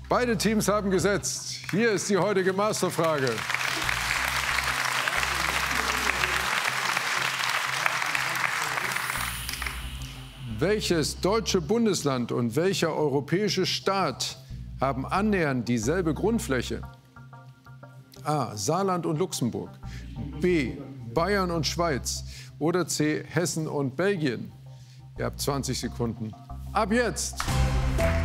Beide Teams haben gesetzt. Hier ist die heutige Masterfrage. Welches deutsche Bundesland und welcher europäische Staat haben annähernd dieselbe Grundfläche? A. Saarland und Luxemburg. B. Bayern und Schweiz. Oder C. Hessen und Belgien. Ihr habt 20 Sekunden. Ab jetzt!